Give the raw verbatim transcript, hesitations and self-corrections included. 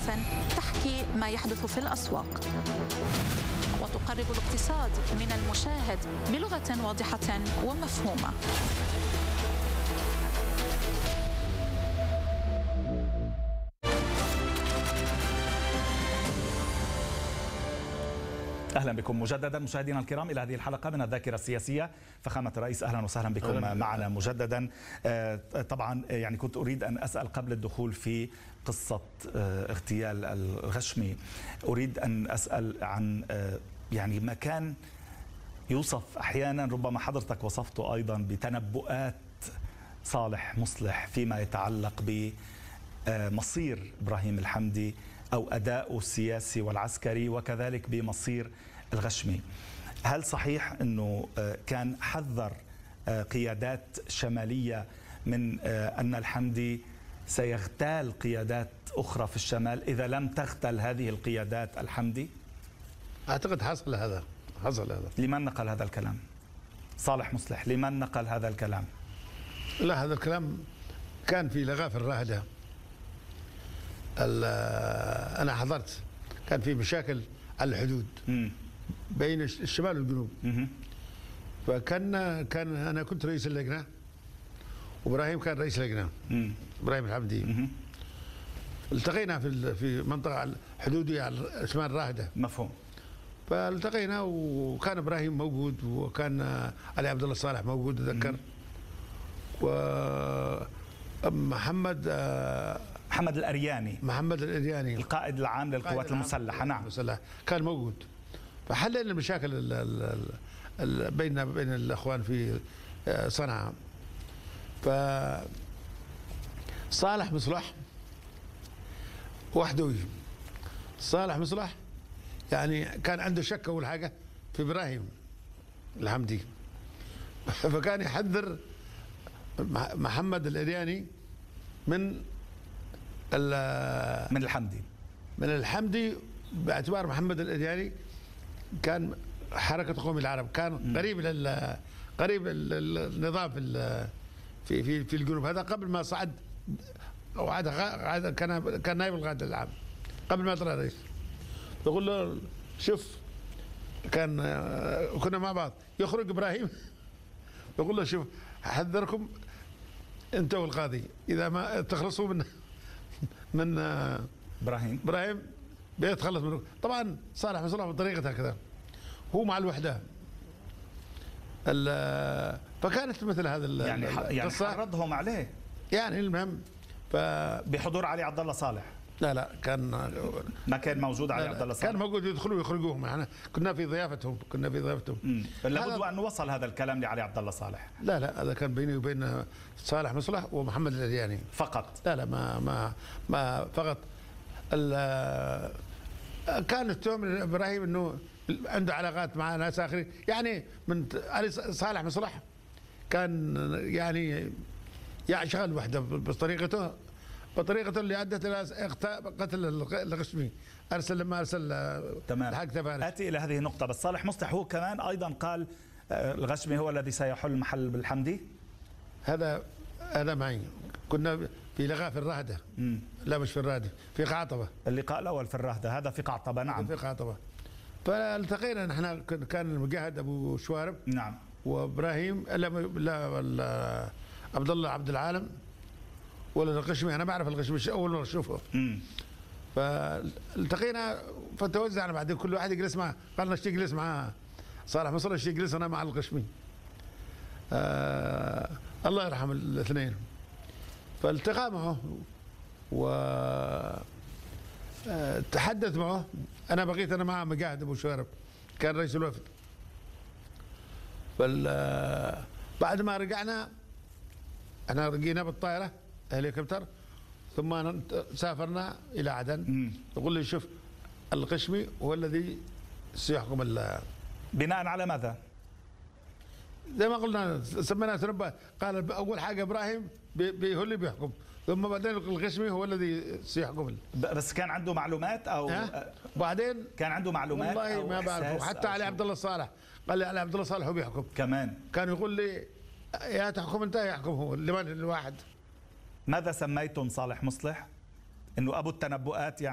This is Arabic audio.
أحداث تحكي ما يحدث في الأسواق وتقرب الاقتصاد من المشاهد بلغة واضحة ومفهومة. أهلا بكم مجددا مشاهدينا الكرام إلى هذه الحلقة من الذاكرة السياسية. فخامة الرئيس أهلا وسهلا بكم معنا مجددا. طبعا يعني كنت أريد أن أسأل قبل الدخول في قصة اغتيال الغشمي، أريد أن أسأل عن يعني ما كان يوصف أحيانا، ربما حضرتك وصفته أيضا، بتنبؤات صالح مصلح فيما يتعلق بمصير إبراهيم الحمدي أو أداؤه السياسي والعسكري وكذلك بمصير الغشمي. هل صحيح أنه كان حذر قيادات شمالية من أن الحمدي سيغتال قيادات أخرى في الشمال إذا لم تغتل هذه القيادات الحمدي؟ أعتقد حصل هذا حصل هذا. لمن نقل هذا الكلام؟ صالح مصلح، لمن نقل هذا الكلام؟ لا، هذا الكلام كان في لغاف الراهدة. أنا حضرت، كان في مشاكل على الحدود م. بين الشمال والجنوب. م. فكان كان أنا كنت رئيس اللجنة وإبراهيم كان رئيس اللجنة، إبراهيم الحمدي. م. التقينا في في منطقة حدودية على شمال راهدة. مفهوم. فالتقينا وكان إبراهيم موجود وكان علي عبد الله صالح موجود أتذكر، ومحمد محمد الأرياني محمد الأرياني القائد العام للقوات المسلحة. نعم المسلحة كان موجود. فحلينا المشاكل ال ال ال بين بين الأخوان في صنعاء. فصالح مصلح وحدوي، صالح مصلح يعني كان عنده شك أول حاجة في إبراهيم الحمدي، فكان يحذر محمد الأرياني من من الحمدي من الحمدي باعتبار محمد الأرياني كان حركة قوم العرب، كان قريب لل قريب النظام في في في في الجنوب. هذا قبل ما صعد او عاد كان كان نائب القائد العام قبل ما طلع رئيس. بقول له شوف، كان كنا مع بعض، يخرج ابراهيم بقول له شوف، احذركم انت والقاضي اذا ما تخلصوا من من ابراهيم ابراهيم بيتخلص منه. طبعا صالح مصلح بطريقه هكذا، هو مع الوحده. فكانت مثل هذا يعني يعني حرضهم عليه يعني. المهم ف بحضور علي عبد الله صالح. لا لا كان ما كان موجود علي عبد الله صالح، كان موجود، يدخلوا ويخرجوهم. احنا كنا في ضيافتهم كنا في ضيافتهم لابد ان وصل هذا الكلام لعلي عبد الله صالح. لا لا هذا كان بيني وبين صالح مصلح ومحمد الأرياني فقط. لا لا ما ما ما فقط. كان التهم ابراهيم انه عنده علاقات مع ناس اخرين، يعني من علي صالح مصلح كان يعني يعني شغل وحده بطريقته بطريقته اللي ادت الى قتل الغشمي. ارسل لما ارسل تمام. اتي الى هذه النقطه، بس صالح مصلح هو كمان ايضا قال الغشمي هو الذي سيحل محل بالحمدي. هذا هذا معي، كنا في لغاف الرهدة. مم. لا مش في الرهدة، في قعطبة. اللقاء الأول في الرهدة، هذا في قعطبة. نعم في قعطبة. فالتقينا نحن، كان المجاهد أبو شوارب. نعم. وإبراهيم لا لا عبد الله عبد العالم ولا الغشمي. أنا بعرف الغشمي أول مرة أشوفه. امم فالتقينا فتوزعنا، بعدين كل واحد يجلس معه. قال لنا اشتي مع صالح مصلح، اشتي يجلس أنا مع الغشمي. آه الله يرحم الاثنين. فالتقى معه وتحدث معه. انا بقيت انا مع مجاهد ابو شوارب كان رئيس الوفد. فال بعد ما رجعنا احنا رجينا بالطائره هليكوبتر ثم سافرنا الى عدن. يقول لي شوف، الغشمي هو الذي سيحكم ال بناء على ماذا؟ زي ما قلنا سميناه تنبأ. قال اول حاجه ابراهيم هو اللي بيحكم، ثم بعدين الغشمي هو الذي سيحكم. بس كان عنده معلومات او بعدين كان عنده معلومات والله أو ما بعرفه. حتى علي عبد الله صالح قال لي علي عبد الله صالح هو بيحكم كمان. كان يقول لي يا تحكم انت يا يحكم هو، لمن الواحد. ماذا سميتم صالح مصلح؟ انه ابو التنبؤات يعني؟